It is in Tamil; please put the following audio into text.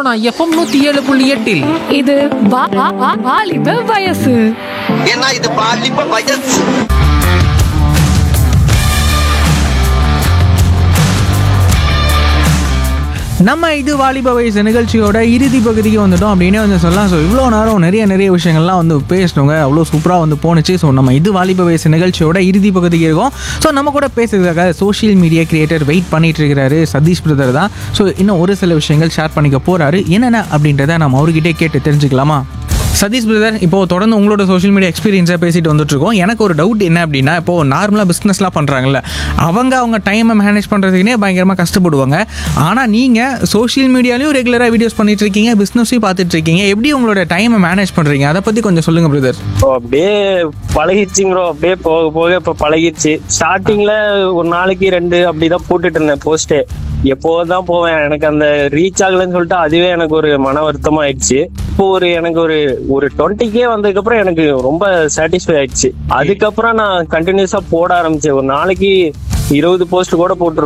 சோனா எஃப்எம் 107.8. இது வாலிப வயசு. ஏன்னா இது பாலிப்ப வயசு. நம்ம இது வாலிப வயசு நிகழ்ச்சியோட இறுதி பகுதிக்கு வந்துட்டோம் அப்படின்னே வந்து சொல்லலாம். ஸோ இவ்வளோ நேரம் நிறைய விஷயங்கள்லாம் வந்து பேசணுங்க, அவ்வளோ சூப்பராக வந்து போணுச்சு. ஸோ நம்ம இது வாலிப வயசு நிகழ்ச்சியோட இறுதி பகுதிக்கு இருக்கோம். ஸோ நம்ம கூட பேசுறதுக்காக சோஷியல் மீடியா கிரியேட்டர் வெயிட் பண்ணிட்டு இருக்கிறாரு சதீஷ் பிரதர் தான். ஸோ இன்னும் ஒரு சில விஷயங்கள் ஷேர் பண்ணிக்க போறாரு. என்னென்ன அப்படின்றத நம்ம அவர்கிட்டே கேட்டு தெரிஞ்சுக்கலாமா? சதீஷ் பிரதர், இப்போது தொடர்ந்து உங்களோட சோஷியல் மீடியா எக்ஸ்பீரியன்ஸாக பேசிட்டு வந்துட்டுருக்கோம். எனக்கு ஒரு டவுட் என்ன அப்படின்னா, இப்போது நார்மலாக பிஸ்னஸ்லாம் பண்ணுறாங்கல்ல, அவங்க டைமை மேனேஜ் பண்ணுறதுக்குனே பயங்கரமாக கஷ்டப்படுவாங்க. ஆனால் நீங்கள் சோஷியல் மீடியாலையும் ரெகுலராக வீடியோஸ் பண்ணிட்டு இருக்கீங்க, பிஸ்னஸையும் பார்த்துட்டு இருக்கீங்க. எப்படி உங்களோட டைமை மேனேஜ் பண்ணுறீங்க, அதை பற்றி கொஞ்சம் சொல்லுங்கள் பிரதர். அப்படியே பழகிடுச்சிங்க ப்ரோ. அப்படியே போக போக இப்போ பழகிடுச்சு. ஸ்டார்டிங்ல ஒரு நாளைக்கு 2 அப்படிதான் போட்டுட்டு இருந்தேன் போஸ்ட்டு. எப்போதான் போவேன், எனக்கு அந்த ரீச் ஆகலன்னு சொல்லிட்டு அதுவே எனக்கு ஒரு மன வருத்தமா ஆயிடுச்சு. இப்போ எனக்கு ஒரு 20K வந்ததுக்கு அப்புறம் எனக்கு ரொம்ப சாட்டிஸ்ஃபை ஆயிடுச்சு. அதுக்கப்புறம் நான் கண்டினியூஸா போட ஆரம்பிச்சேன். ஒரு நாளைக்கு 20 போஸ்ட் கூட போட்டுருவேன்.